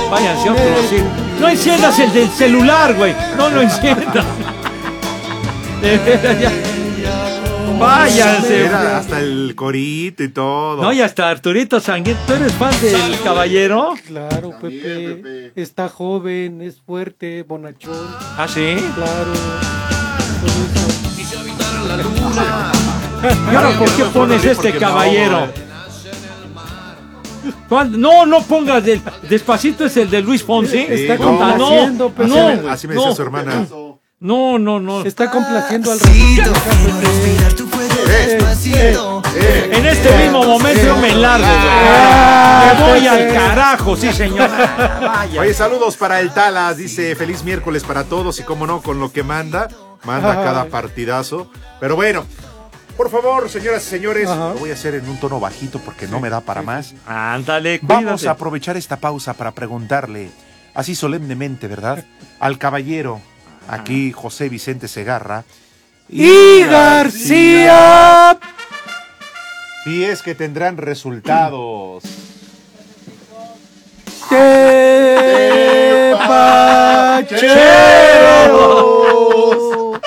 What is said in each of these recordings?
Váyanse a otro. Sí. No enciendas el del celular, güey. No lo enciendas. De veras, ya. Váyanse. Era hasta el corito y todo. No, y hasta Arturito Sanguín. ¿Tú eres fan del Caballero? Claro, Pepe. Está joven, es fuerte, bonachón. ¿Ah, sí? Claro. ¿Y ahora por qué pones este Caballero? No pongas del Despacito, es el de Luis Fonsi. Está complaciendo, Pepe. No, así me decía su hermana. No. Está complaciendo al En este mismo momento yo me largo, me voy al carajo, sí, señor. Oye, saludos para el Talas. Dice, feliz miércoles para todos. Y cómo no, con lo que manda cada partidazo. Pero bueno, por favor, señoras y señores, lo voy a hacer en un tono bajito porque no me da para más. Ándale, cuídate. Vamos a aprovechar esta pausa para preguntarle, así solemnemente, ¿verdad? Al caballero, aquí José Vicente Segarra y García. Si es que tendrán resultados. ¡Tepacheros!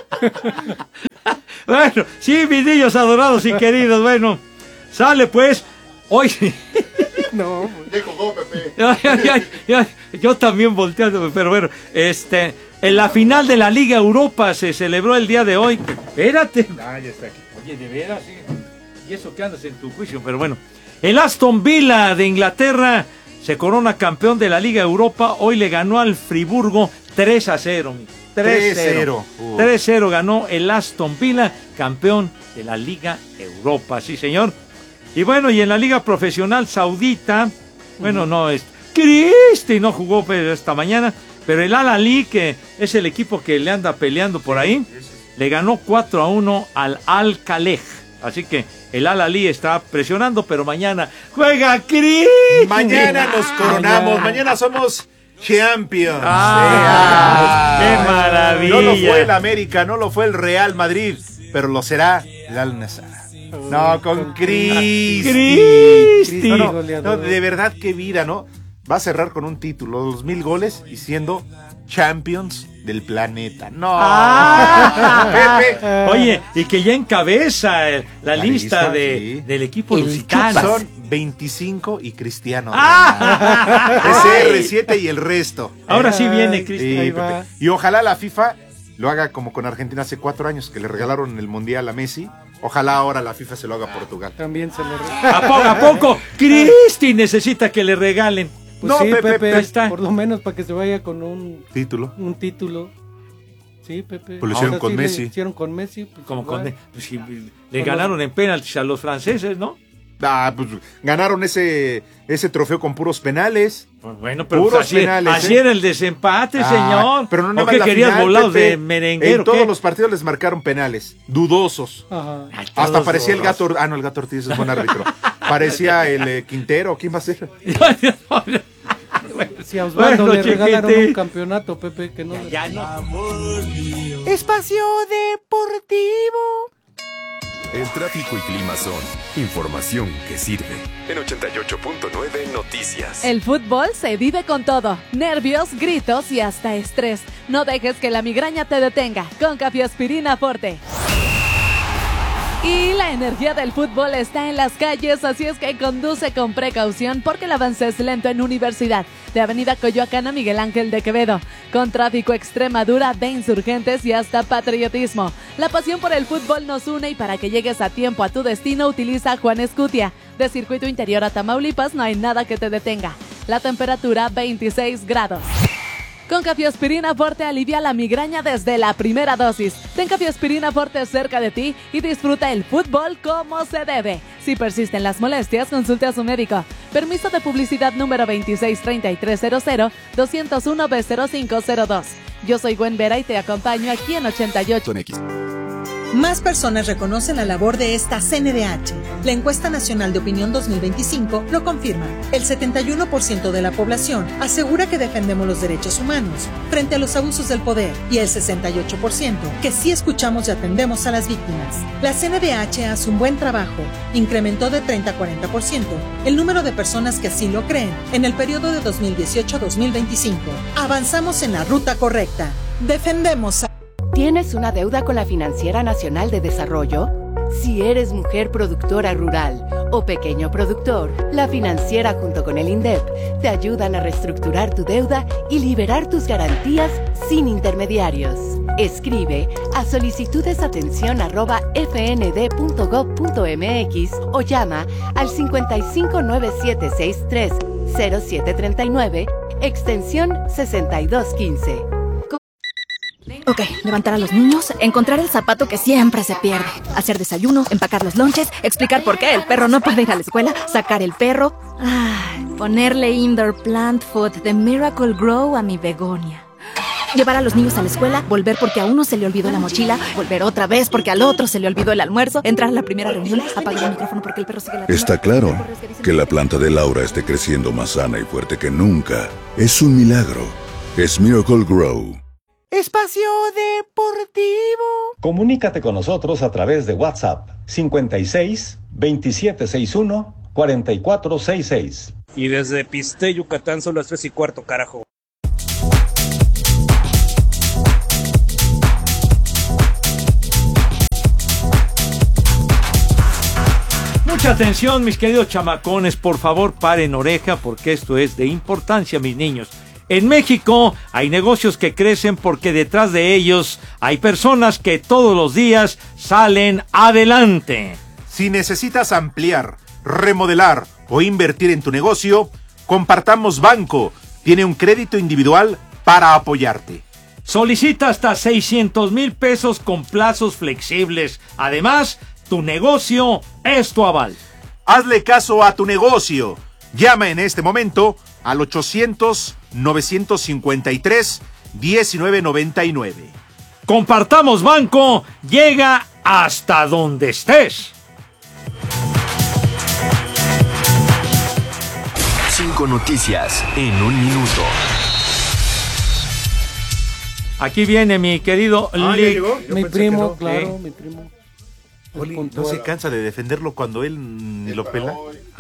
Bueno, sí, mis niños adorados y queridos, bueno, sale pues, hoy... No, ¿Qué jugó, Pepe? Yo también volteando, pero bueno, en la final de la Liga Europa se celebró el día de hoy. Espérate. Ya está aquí. Oye, de veras, sí. Y eso que andas en tu juicio, pero bueno. El Aston Villa de Inglaterra se corona campeón de la Liga Europa. Hoy le ganó al Friburgo 3-0. 3-0. 3-0 ganó el Aston Villa, campeón de la Liga Europa. Sí, señor. Y bueno, y en la Liga Profesional Saudita, bueno, no, Cristi no jugó esta mañana, pero el Al-Ahly, que es el equipo que le anda peleando por ahí, le ganó 4-1 al Al-Khalej. Así que el Al-Ahly está presionando, pero mañana juega Cristi. Mañana nos coronamos, mañana somos Champions. ¡Qué maravilla! No lo fue el América, no lo fue el Real Madrid, pero lo será el Al-Nassr. No, con Cristi. No, de verdad, qué vida, ¿no? Va a cerrar con un título, 2000 goles y siendo Champions del planeta. No. Pepe. Oye, y que ya encabeza la lista del equipo lusitano. Son 25 y Cristiano. CR7 y el resto. Ahora sí viene Cristiano. Y ojalá la FIFA lo haga como con Argentina hace 4 años, que le regalaron el Mundial a Messi. Ojalá ahora la FIFA se lo haga a Portugal. También se le ¿A poco? Cristi necesita que le regalen. Pues no, sí, Pepe, está. Por lo menos para que se vaya con un título. Sí, Pepe. Pues lo hicieron con Messi. Lo hicieron con Messi. Pues como pues sí, le ganaron en penaltis a los franceses, ¿no? Pues ganaron ese trofeo con puros penales. Pues bueno, pero puros penales. Así era el desempate, señor. Pero no, ¿o qué querías final, volados Pepe, de merenguero? En todos los partidos les marcaron penales, dudosos. Hasta parecía el gato. No, el gato Ortiz es buen árbitro. Parecía el Quintero. ¿Quién va a ser? Si a Osvaldo le regalaron un campeonato, Pepe, que no. Ya no. Espacio Deportivo. El tráfico y clima son información que sirve. En 88.9 Noticias. El fútbol se vive con todo. Nervios, gritos y hasta estrés. No dejes que la migraña te detenga. Con Cafeaspirina Forte. Y la energía del fútbol está en las calles, así es que conduce con precaución porque el avance es lento en Universidad, de Avenida Coyoacán a Miguel Ángel de Quevedo, con tráfico Extremadura de Insurgentes y hasta patriotismo. La pasión por el fútbol nos une y para que llegues a tiempo a tu destino utiliza Juan Escutia. De Circuito Interior a Tamaulipas no hay nada que te detenga. La temperatura 26 grados. Con Cafeaspirina Forte alivia la migraña desde la primera dosis. Ten Cafeaspirina Forte cerca de ti y disfruta el fútbol como se debe. Si persisten las molestias, consulte a su médico. Permiso de publicidad número 263300 201B0502. Yo soy Gwen Vera y te acompaño aquí en 88. Más personas reconocen la labor de esta CNDH. La encuesta nacional de opinión 2025 lo confirma. El 71% de la población asegura que defendemos los derechos humanos frente a los abusos del poder y el 68% que sí escuchamos y atendemos a las víctimas. La CNDH hace un buen trabajo. Incrementó de 30 a 40% el número de personas que así lo creen en el periodo de 2018 a 2025. Avanzamos en la ruta correcta. Defendemos a... ¿Tienes una deuda con la Financiera Nacional de Desarrollo? Si eres mujer productora rural o pequeño productor, la financiera junto con el INDEP te ayudan a reestructurar tu deuda y liberar tus garantías sin intermediarios. Escribe a solicitudesatención@fnd.gov.mx o llama al 5597630739, extensión 6215. Ok, levantar a los niños, encontrar el zapato que siempre se pierde, hacer desayuno, empacar los lonches, explicar por qué el perro no puede ir a la escuela, sacar el perro, ponerle indoor plant food de Miracle Grow a mi begonia. Llevar a los niños a la escuela, volver porque a uno se le olvidó la mochila, volver otra vez porque al otro se le olvidó el almuerzo, entrar a la primera reunión, apagar el micrófono porque el perro sigue ladrando. Está claro que la planta de Laura esté creciendo más sana y fuerte que nunca. Es un milagro. Es Miracle Grow. Espacio Deportivo. Comunícate con nosotros a través de WhatsApp 56 2761 4466. Y desde Piste, Yucatán, son las 3:15, carajo. Mucha atención, mis queridos chamacones, por favor paren oreja porque esto es de importancia, mis niños. En México hay negocios que crecen porque detrás de ellos hay personas que todos los días salen adelante. Si necesitas ampliar, remodelar o invertir en tu negocio, Compartamos Banco tiene un crédito individual para apoyarte. Solicita hasta 600,000 pesos con plazos flexibles. Además, tu negocio es tu aval. Hazle caso a tu negocio. Llama en este momento al 800-953-1999. Compartamos Banco llega hasta donde estés. 5 noticias en un minuto. Aquí viene mi querido Lick. Mi primo, claro, mi primo. Oli, no se cansa de defenderlo cuando él ni lo pela.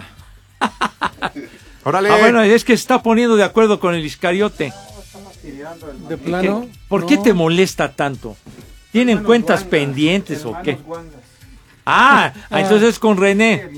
¡Órale! Bueno, es que se está poniendo de acuerdo con el Iscariote. ¿De plano? ¿Por qué te molesta tanto? ¿Tienen cuentas pendientes o qué? Entonces con René.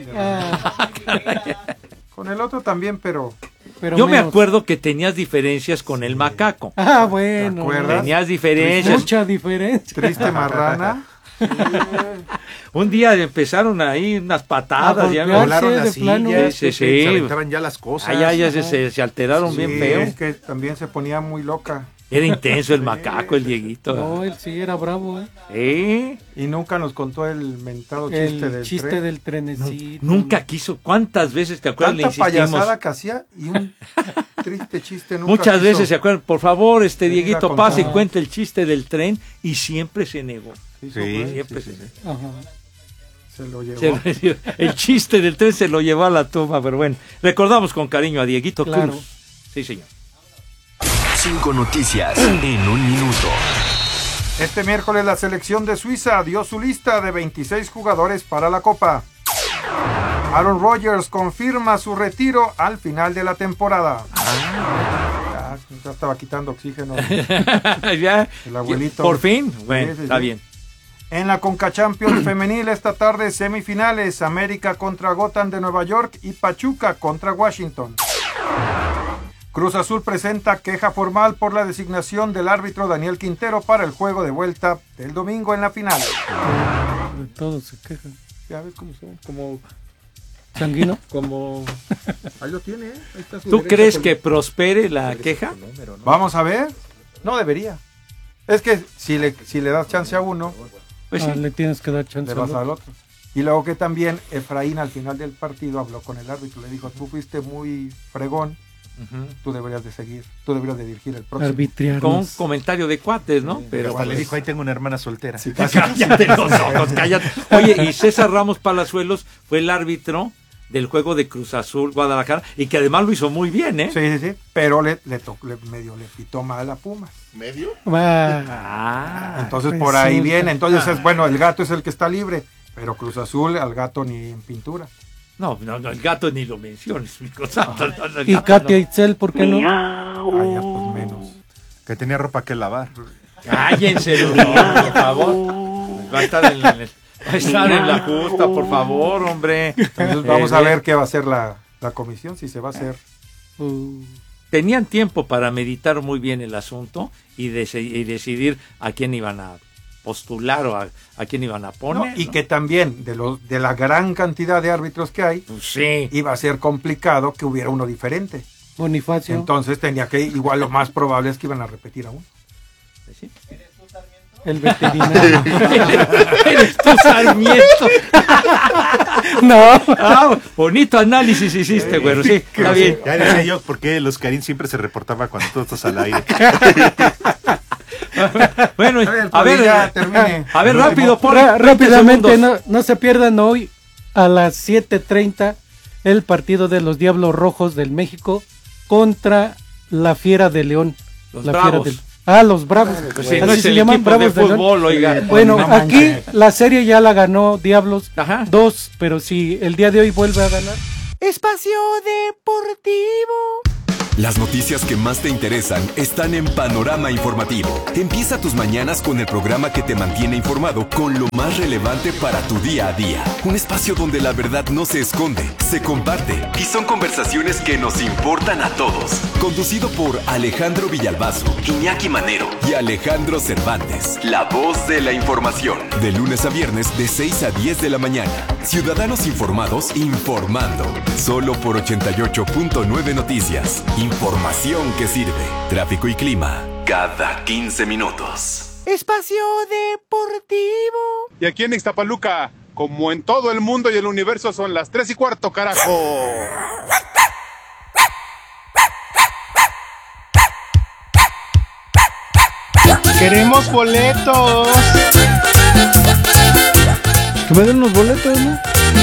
Con el otro también, pero yo me acuerdo que tenías diferencias con el macaco. Bueno. ¿Te acuerdas? Tenías diferencias. Mucha diferencia. Triste marrana. Un día empezaron ahí unas patadas, ya me volaron las sillas, sí. Se aventaban ya las cosas. Ya se alteraron bien feo. Es que también se ponía muy loca. Era intenso el macaco, el Dieguito. No, él sí era bravo, Y nunca nos contó el mentado chiste del trenecito. Nunca quiso. ¿Cuántas veces te acuerdas? Tanta payasada que hacía y un triste chiste nunca Muchas quiso. veces se acuerdan. Por favor, Dieguito, pase y cuente el chiste del tren. Y siempre se negó. Siempre se negó. Ajá. Se lo llevó. El chiste del tren se lo llevó a la tumba, pero bueno. Recordamos con cariño a Dieguito Cruz. Sí, señor. 5 noticias en un minuto. Este miércoles la selección de Suiza dio su lista de 26 jugadores para la Copa. Aaron Rodgers confirma su retiro al final de la temporada. Ya estaba quitando oxígeno. Ya, el abuelito. Por fin. Bueno, está bien. En la Conca Champions femenil esta tarde semifinales, América contra Gotham de Nueva York y Pachuca contra Washington. Cruz Azul presenta queja formal por la designación del árbitro Daniel Quintero para el juego de vuelta del domingo en la final. De todos se quejan. Ya ves cómo son, como sanguino. Como ahí lo tiene, ahí está su ¿Tú crees que prospere la queja? Número, ¿no? Vamos a ver. No debería. Es que si le das chance a uno, pues le tienes que dar chance le vas al otro. Y luego que también Efraín al final del partido habló con el árbitro, le dijo, tú fuiste muy fregón tú deberías de seguir, tú deberías de dirigir el próximo. Arbitriarnos. Con un comentario de cuates, ¿no? Pero le dijo, ahí tengo una hermana soltera. Sí, cállate los ojos, cállate. Oye, y César Ramos Palazuelos fue el árbitro del juego de Cruz Azul Guadalajara y que además lo hizo muy bien, ¿eh? Sí, pero medio le pitó mal a Pumas. ¿Medio? Entonces por ahí viene, entonces es bueno, el gato es el que está libre, pero Cruz Azul al gato ni en pintura. No, el gato ni lo menciones, mi cosa. Y Katia Itzel, ¿por qué no? Pues menos. Que tenía ropa que lavar. Cállense, por favor. Va a estar en la justa, por favor, hombre. Entonces vamos a ver qué va a hacer la comisión, si se va a hacer. Tenían tiempo para meditar muy bien el asunto y decidir a quién iban a postular o a quién iban a poner. Y que también de la gran cantidad de árbitros que hay, iba a ser complicado que hubiera uno diferente. Bonifacio. Entonces igual lo más probable es que iban a repetir a uno. ¿Sí? El veterinario. Eres tú, Sarmiento. No. Bonito análisis hiciste, güero. Sí, está bien. Ya decía yo por qué los Karim siempre se reportaba cuando tú estás al aire. Bueno, a ver, rápido, rápidamente, no se pierdan hoy a las 7:30 el partido de los Diablos Rojos del México contra la Fiera de León. Los Bravos. Los Bravos. Pues sí, así no es se el llaman, equipo Bravos de fútbol, oiga. Bueno, aquí la serie ya la ganó Diablos 2, pero si el día de hoy vuelve a ganar. Espacio Deportivo. Las noticias que más te interesan están en Panorama Informativo. Empieza tus mañanas con el programa que te mantiene informado con lo más relevante para tu día a día. Un espacio donde la verdad no se esconde, se comparte y son conversaciones que nos importan a todos. Conducido por Alejandro Villalbazo, Iñaki Manero y Alejandro Cervantes. La voz de la información. De lunes a viernes de 6 a 10 de la mañana. Ciudadanos informados informando. Solo por 88.9 Noticias. Información que sirve. Tráfico y clima cada 15 minutos. Espacio Deportivo. Y aquí en Ixtapaluca, como en todo el mundo y el universo, son las 3:15, carajo. Queremos boletos. Que me den los boletos, ¿no?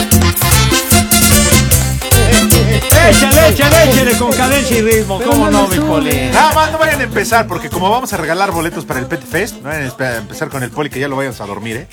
Échale con cadencia y ritmo. ¿Cómo no, mi Poli? Nada más no vayan a empezar, porque como vamos a regalar boletos para el Pet Fest, no vayan a empezar con el Poli, que ya lo vayan a dormir,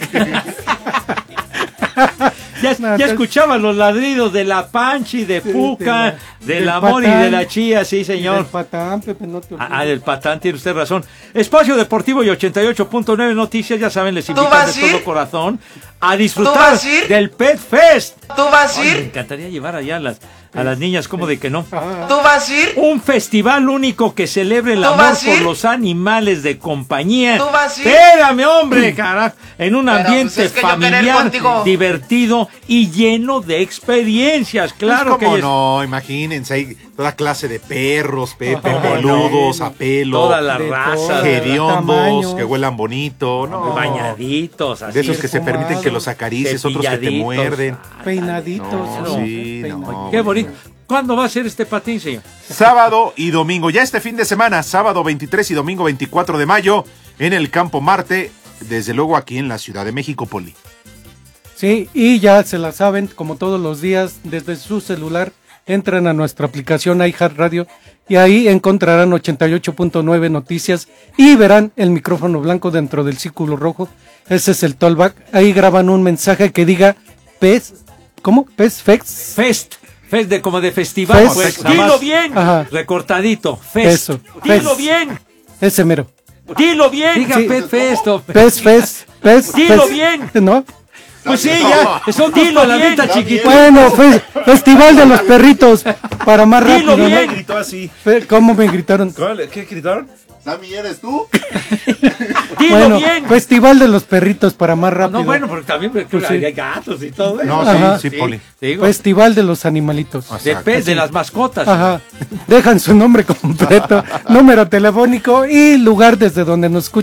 Ya escuchaban los ladridos de la Panchi, de Puca, del Amor y de la Chía, sí, señor. Del Patán, Pepe, no te olvides. Del Patán, tiene usted razón. Espacio Deportivo y 88.9 Noticias, ya saben, les invitan de todo corazón a disfrutar del Pet Fest. ¿Tú vas a ir? Me encantaría llevar allá a las niñas, ¿cómo de que no? ¿Tú vas a ir? Un festival único que celebre el amor por los animales de compañía. ¿Tú vas a ir? Espérame, hombre, carajo. En un ambiente familiar, divertido y lleno de experiencias. Claro pues, que no, imagínense, hay toda clase de perros, Pepe, peludos, a pelo. Todas las razas. Hediondos, que huelan bonito. Bañaditos. Así de esos que se permiten que los acaricies, otros que te muerden. Peinaditos. Qué bonito. ¿Cuándo va a ser este patín, señor? Sábado y domingo, ya este fin de semana, sábado 23 y domingo 24 de mayo, en el Campo Marte, desde luego aquí en la Ciudad de México, Poli. Sí, y ya se la saben, como todos los días, desde su celular, entran a nuestra aplicación iHeartRadio y ahí encontrarán 88.9 Noticias y verán el micrófono blanco dentro del círculo rojo. Ese es el Tollback. Ahí graban un mensaje que diga PES, ¿cómo? PES Fest. Fest como de festival. Fest. Dilo bien. Ajá. Recortadito. Fest. Eso. Dilo Fest. bien. Ese mero. Dilo bien. Diga sí. Pet Fest. PES. Dilo bien. ¿No? Pues sí, ya. Son dilo la neta chiquita. Bueno, Festival de los Perritos. Para más rápido. Dilo bien. ¿No? Gritó así. ¿Cómo me gritaron? ¿Qué gritaron? Sammy, ¿eres tú? Dilo bueno, bien. Festival de los Perritos para más rápido. No, bueno, porque también pues hay gatos y todo. No, sí, Poli. Festival de los animalitos. De las mascotas. Ajá. Dejan su nombre completo, número telefónico y lugar desde donde nos escuchan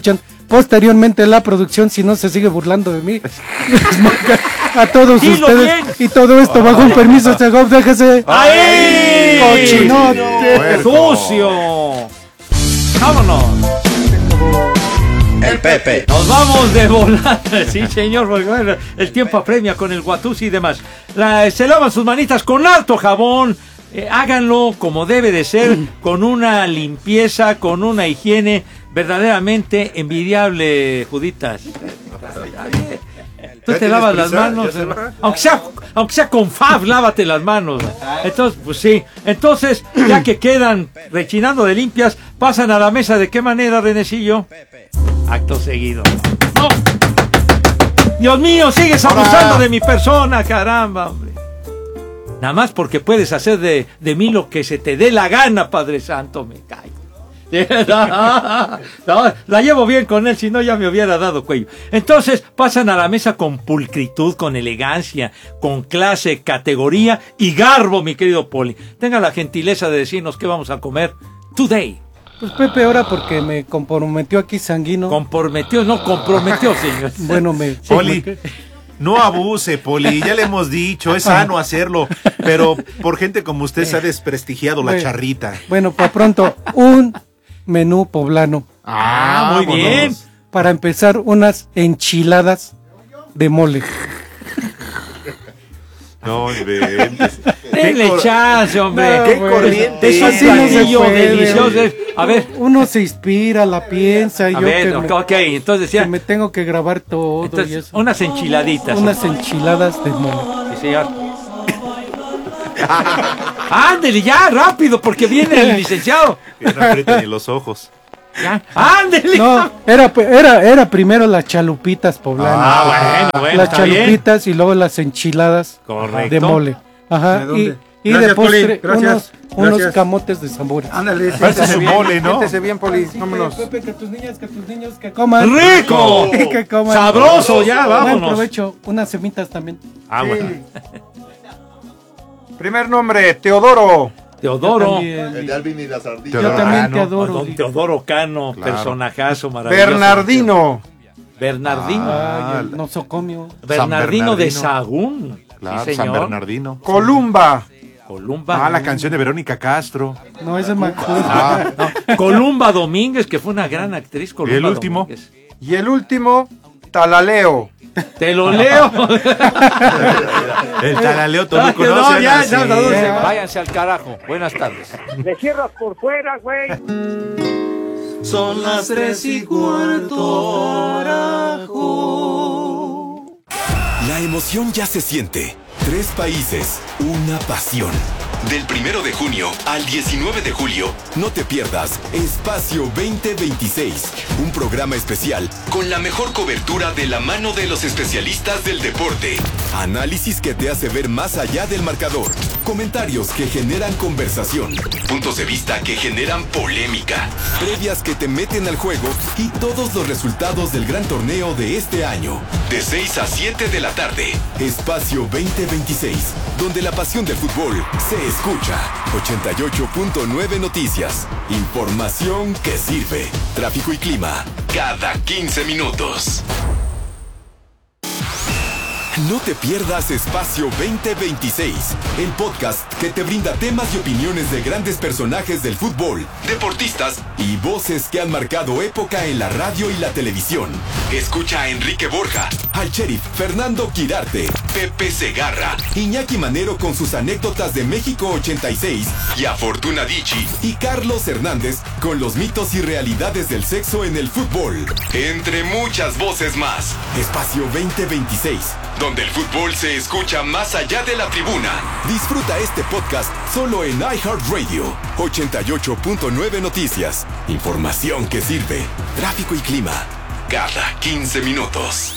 posteriormente la producción, si no se sigue burlando de mí, a todos Dilo ustedes. bien. Y todo esto bajo un permiso, Segov, déjese. ¡Ay! ¡Cochinote! ¡Sucio! ¡Vámonos! El Pepe. Nos vamos de volada, sí señor, porque bueno, el tiempo apremia con el Guatusi y demás. Se lavan sus manitas con harto jabón, háganlo como debe de ser, con una limpieza, con una higiene verdaderamente envidiable, Juditas. Tú te lavas las manos, aunque sea con Fab, lávate las manos. Entonces, pues sí. Entonces, ya que quedan rechinando de limpias, pasan a la mesa. ¿De qué manera, Renecillo? Acto seguido. ¡No! Dios mío, sigues abusando de mi persona, caramba, hombre. Nada más porque puedes hacer de mí lo que se te dé la gana, Padre Santo, me cae. No, la llevo bien con él, si no ya me hubiera dado cuello. Entonces pasan a la mesa con pulcritud, con elegancia, con clase, categoría y garbo, mi querido Poli. Tenga la gentileza de decirnos qué vamos a comer today. Pues Pepe, ahora porque me comprometió aquí Sanguino. Comprometió, señor. Bueno, Poli, no abuse, Poli, ya le hemos dicho, es sano hacerlo, pero por gente como usted se ha desprestigiado la charrita. Bueno, para pronto, un menú poblano. Muy bien. Para empezar, unas enchiladas de mole. No inventes. Denle chance, hombre. Qué corriente. Es un platillo delicioso. A ver. Uno se inspira, la piensa. Y A yo ver, que entonces decía. que me tengo que grabar todo. Entonces, y eso. unas enchiladitas. Unas enchiladas de mole. Sí, señor. Ándele ya, rápido, porque viene el licenciado. Que no aprieten ni los ojos. Ya, ándele. No, era primero las chalupitas poblanas. Bueno, las chalupitas y luego las enchiladas de mole. Ajá. Y Gracias, de postre Poli, unos camotes de sabor. Ándale, Ese es su mole, ¿no? Siéntese bien, Poli, vámonos. Pepe, que tus niños que coman. ¡Rico! Que coman. ¡Sabroso! Ya, Buen vámonos. provecho, unas semitas también. Bueno. Primer nombre, Teodoro. Teodoro. El de Alvin y las ardillas. Yo también te adoro. Don Teodoro Cano, Claro. personajazo maravilloso. Bernardino. Bernardino. Nosocomio. Bernardino de Bernardino. Sahagún. Claro, Sí, San señor. Bernardino. Columba. Columba. La canción de Verónica Castro. No, ese me acuerdo. No, Columba Domínguez, que fue una gran actriz. Columba ¿Y el último? Domínguez. Y el último, Talaleo. Te lo leo. El talaleo, tú lo No, conoces. ya, váyanse al carajo. Buenas tardes. Le cierras por fuera, güey. Son las 3:15. La emoción ya se siente. 3 países, una pasión. Del 1 de junio al 19 de julio, no te pierdas Espacio 2026, un programa especial con la mejor cobertura de la mano de los especialistas del deporte. Análisis que te hace ver más allá del marcador, comentarios que generan conversación, puntos de vista que generan polémica, previas que te meten al juego y todos los resultados del gran torneo de este año. De 6 a 7 de la tarde, Espacio 2026, donde la pasión del fútbol se escucha. 88.9 Noticias. Información que sirve. Tráfico y clima cada 15 minutos. No te pierdas Espacio 2026, el podcast que te brinda temas y opiniones de grandes personajes del fútbol, deportistas y voces que han marcado época en la radio y la televisión. Escucha a Enrique Borja, al sheriff Fernando Quirarte, Pepe Segarra, Iñaki Manero con sus anécdotas de México 86 y a Fortuna Dicci y Carlos Hernández con los mitos y realidades del sexo en el fútbol. Entre muchas voces más. Espacio 2026, donde el fútbol se escucha más allá de la tribuna. Disfruta este podcast solo en iHeartRadio. 88.9 Noticias. Información que sirve. Tráfico y clima cada 15 minutos.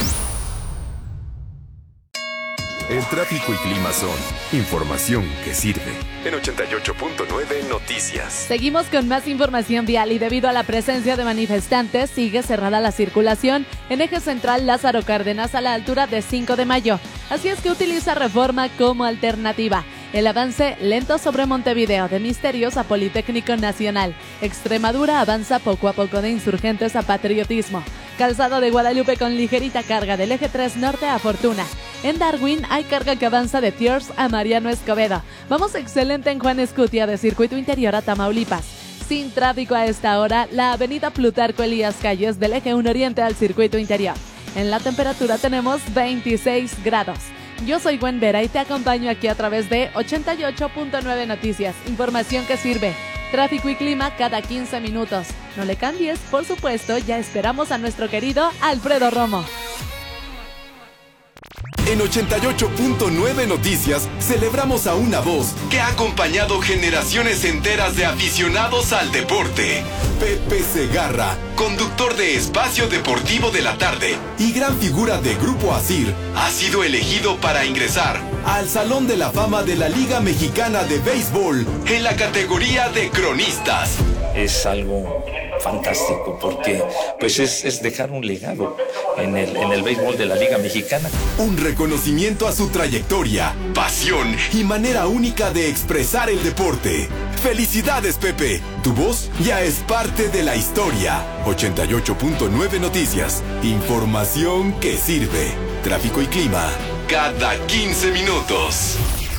El tráfico y clima son información que sirve. En 88.9 Noticias. Seguimos con más información vial y debido a la presencia de manifestantes sigue cerrada la circulación en eje central Lázaro Cárdenas a la altura de 5 de mayo. Así es que utiliza Reforma como alternativa. El avance lento sobre Montevideo, de Misterios a Politécnico Nacional. Extremadura avanza poco a poco de Insurgentes a Patriotismo. Calzado de Guadalupe con ligerita carga del eje 3 norte a Fortuna. En Darwin hay carga que avanza de Thiers a Mariano Escobedo. Vamos excelente en Juan Escutia de Circuito Interior a Tamaulipas. Sin tráfico a esta hora, la avenida Plutarco Elías Calles del eje 1 oriente al Circuito Interior. En la temperatura tenemos 26 grados. Yo soy Gwen Vera y te acompaño aquí a través de 88.9 Noticias. Información que sirve. Tráfico y clima cada 15 minutos. No le cambies, por supuesto, ya esperamos a nuestro querido Alfredo Romo. En 88.9 Noticias celebramos a una voz que ha acompañado generaciones enteras de aficionados al deporte. Pepe Segarra, conductor de Espacio Deportivo de la Tarde y gran figura de Grupo Asir, ha sido elegido para ingresar al Salón de la Fama de la Liga Mexicana de Béisbol en la categoría de cronistas. Es algo fantástico porque pues es dejar un legado en el béisbol de la Liga Mexicana. Un reconocimiento a su trayectoria, pasión y manera única de expresar el deporte. ¡Felicidades, Pepe! Tu voz ya es parte de la historia. 88.9 Noticias. Información que sirve. Tráfico y clima cada 15 minutos.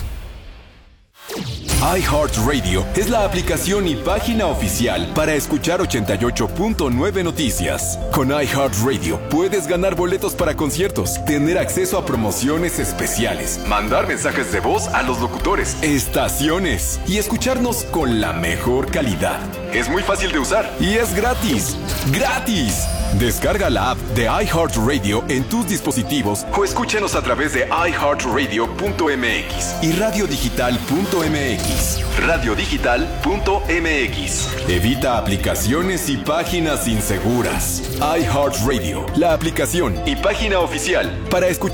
iHeartRadio es la aplicación y página oficial para escuchar 88.9 Noticias. Con iHeartRadio puedes ganar boletos para conciertos, tener acceso a promociones especiales, mandar mensajes de voz a los locutores, estaciones y escucharnos con la mejor calidad. Es muy fácil de usar y es gratis. ¡Gratis! Descarga la app de iHeartRadio en tus dispositivos o escúchanos a través de iHeartRadio.mx y radiodigital.mx. Radiodigital.mx. Evita aplicaciones y páginas inseguras. iHeartRadio, la aplicación y página oficial para escuchar